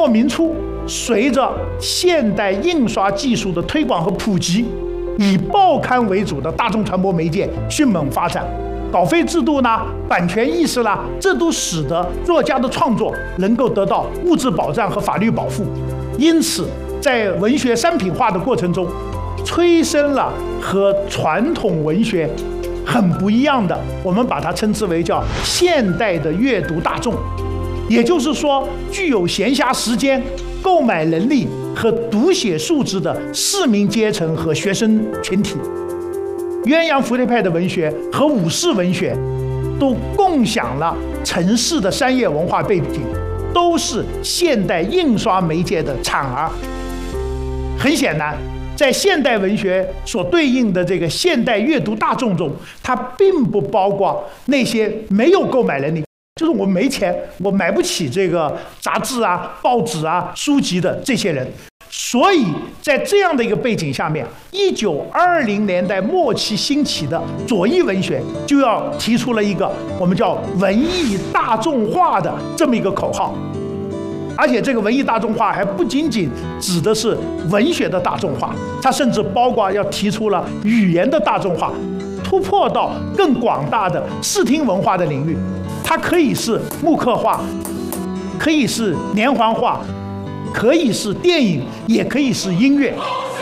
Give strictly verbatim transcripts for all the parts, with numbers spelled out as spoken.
末明初，随着现代印刷技术的推广和普及，以报刊为主的大众传播媒介迅猛发展，稿费制度呢、版权意识啦，这都使得作家的创作能够得到物质保障和法律保护。因此，在文学商品化的过程中，催生了和传统文学很不一样的，我们把它称之为叫现代的阅读大众。也就是说，具有闲暇时间、购买能力和读写素质的市民阶层和学生群体。鸳鸯蝴蝶派的文学和武士文学都共享了城市的商业文化背景，都是现代印刷媒介的产儿。很显然，在现代文学所对应的这个现代阅读大众中，它并不包括那些没有购买能力，就是我没钱，我买不起这个杂志啊、报纸啊、书籍的这些人。所以在这样的一个背景下面，一九二零年代末期兴起的左翼文学就要提出了一个我们叫文艺大众化的这么一个口号。而且这个文艺大众化还不仅仅指的是文学的大众化，它甚至包括要提出了语言的大众化，突破到更广大的视听文化的领域。它可以是木刻画，可以是连环画，可以是电影，也可以是音乐。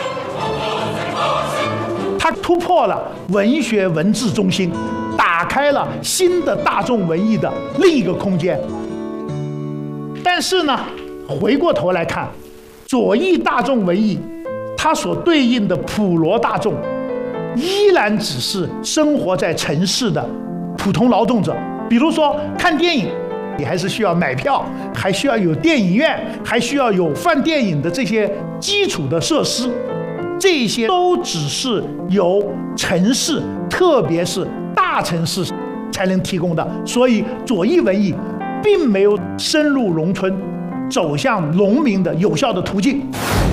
它突破了文学文字中心，打开了新的大众文艺的另一个空间。但是呢，回过头来看，左翼大众文艺，它所对应的普罗大众，依然只是生活在城市的普通劳动者。比如说看电影，你还是需要买票，还需要有电影院，还需要有放电影的这些基础的设施，这些都只是由城市，特别是大城市才能提供的。所以左翼文艺并没有深入农村，走向农民的有效的途径。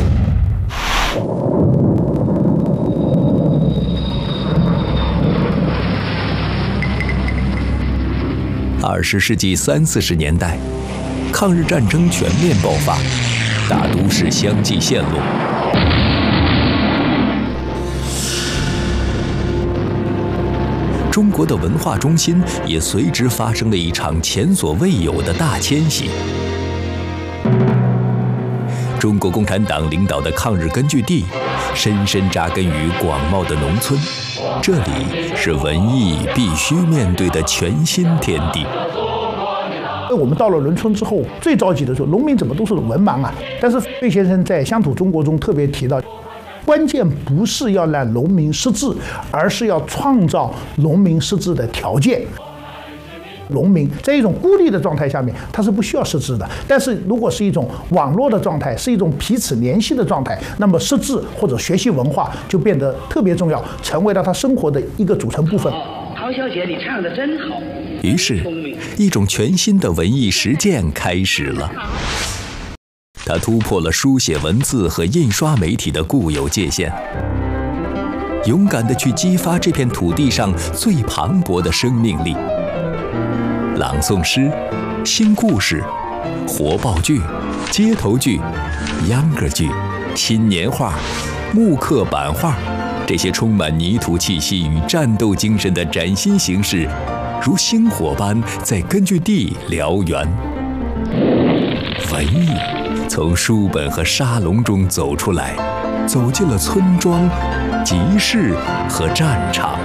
二十世纪三四十年代，抗日战争全面爆发，大都市相继陷落。中国的文化中心也随之发生了一场前所未有的大迁徙。中国共产党领导的抗日根据地，深深扎根于广袤的农村，这里是文艺必须面对的全新天地。 我们到了农村之后，最着急的时候，农民怎么都是文盲啊？但是费先生在《乡土中国》中特别提到，关键不是要让农民识字，而是要创造农民识字的条件。农民在一种孤立的状态下面，他是不需要识字的。但是如果是一种网络的状态，是一种彼此联系的状态，那么识字或者学习文化就变得特别重要，成为了他生活的一个组成部分。 陶小姐，你唱得真好。 于是，一种全新的文艺实践开始了。它突破了书写文字和印刷媒体的固有界限，勇敢地去激发这片土地上最磅礴的生命力。朗诵诗、新故事、活报剧、街头剧、秧歌剧、新年画、木刻版画，这些充满泥土气息与战斗精神的崭新形式，如星火般在根据地燎原。文艺从书本和沙龙中走出来，走进了村庄、集市和战场。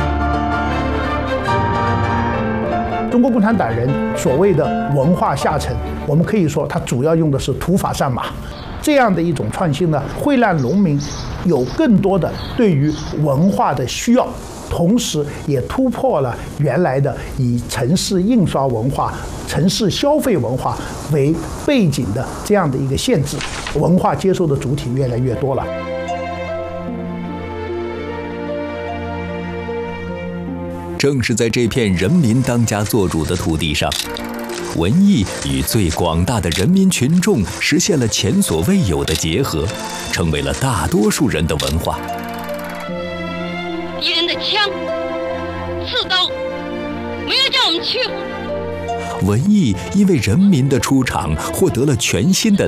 中国共产党人所谓的文化下沉，我们可以说它主要用的是土法上马。这样的一种创新呢，会让农民有更多的对于文化的需要，同时也突破了原来的以城市印刷文化、城市消费文化为背景的这样的一个限制，文化接受的主体越来越多了。 正是在这片人民当家作主的土地上，文艺与最广大的人民群众实现了前所未有的结合，成为了大多数人的文化。 敌人的枪、刺刀，没有叫我们屈服。 文艺因为人民的出场，获得了全新的